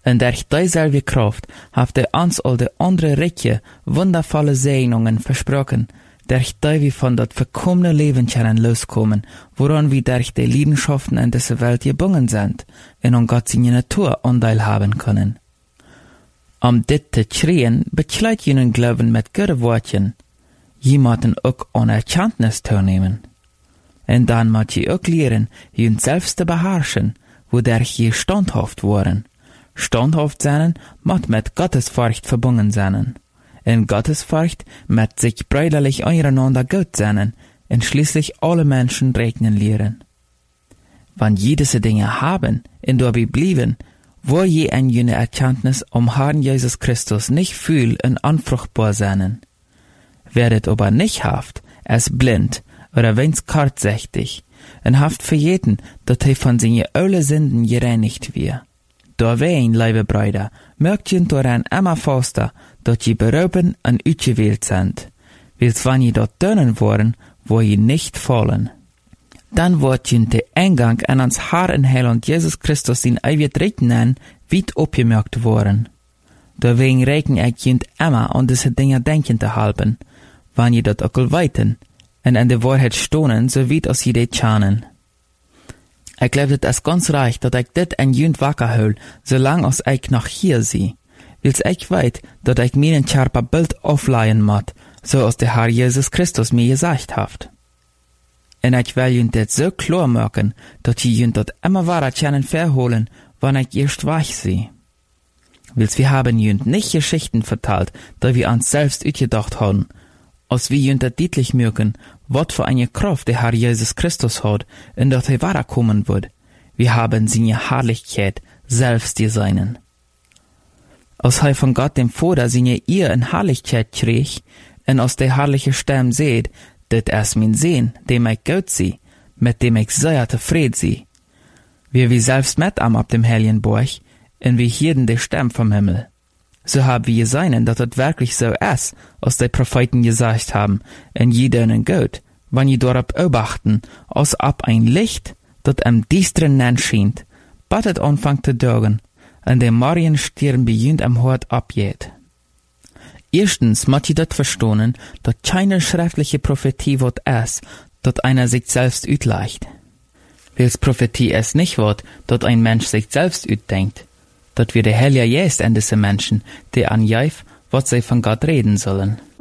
En durch dieselbe Kraft haft uns all de andere rijke, wundervolle Segnungen versprochen, durch die wir von dat verkommene Leben können loskommen, woran wir durch die Leidenschaften in dieser Welt gebunden sind, und an Gott seine Natur Anteil haben können. Dit te schreien, beschleit jenen Glauben mit gute Wortchen. Je moeten ook an Erkenntnis teilnehmen. En dann moet je ook leren, je selbst te beherrschen, wodurch je standhaft worden. Standhaft sein moet mit Gottesfurcht verbunden sein. In Gottesfurcht mit sich brüderlich einander gut sein und schließlich alle Menschen regnen lehren. Wenn je diese Dinge haben und dabei blieben, wo je an jene Erkenntnis Herrn Jesus Christus nicht fühl und unfruchtbar sein. Wer das aber nicht haft, ist blind oder wenigstens kurzsichtig und haft verjeten, dass er von seinen alle Sünden gereinigt wird. Dawein, liebe Brüder, mögt ihr daran immer faster, dass ihr berufen und ausgewählt sind, wils wenn ihr dort tönen wollen, wo ihr nicht fallen. Dann wird ihr der Eingang an uns Herr und Heiland Jesus Christus in ewig Rechten weit abgemerkt worden. Deswegen rechnen ich ihr immer an diese Dinge denken zu halten, wenn ihr das auch weiten, und an der Wahrheit stonen, so weit als ihr das schauen. Ich glaube, das ist ganz recht, dass ich dit en jünd wacker hol, solang als ich noch hier sie. Wils ich weet, dass ich mir ein scharper Bild aufleihen muss, so als der Herr Jesus Christus mir gesagt hat. Und ich will jünd das so klar machen, dass ihr jünd das immer wahrer können verholen, wann ich erst weich sie. Wils wir haben jünd nicht Geschichten vertalt, da wir uns selbst ausgedacht haben, als wir jünd das deutlich merken, wat für eine Kraft der Herr Jesus Christus hat, und dass er weiterkommen wird. Wir haben seine Herrlichkeit selbst designen. Als er von Gott dem Vater seine Ehe in Herrlichkeit krieg, und aus der herrliche Stimme seht, dat ist mein Sehn, dem ich gut sie, mit dem ich sehr zufrieden sie. Wir selbst mit am ab dem Heiligen Burg, und wir hielten die Stimme vom Himmel. So haben wir gesehen, dass es wirklich so ist, als die Propheten gesagt haben, und jedenen gut, wenn ihr darauf beobachten, als ab ein Licht, das am düsteren Nacht scheint, bat es anfängt zu dürgen, und der Marienstern beginnt am Hort abgeht. Erstens muss ihr das verstehen, dass keine schriftliche Prophetie wird ist, dass einer sich selbst utleicht. Wils Prophetie es nicht wird, dass ein Mensch sich selbst utdenkt, dass wir der Heilige Geist an diese Menschen, die an Jeif, was sie von Gott reden sollen.